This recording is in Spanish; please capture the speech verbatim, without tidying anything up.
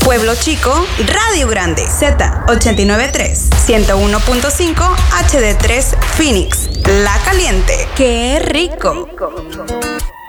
Pueblo Chico, Radio Grande. Z ochenta y nueve punto tres, ciento uno punto cinco H D tres Phoenix. La Caliente. ¡Qué rico!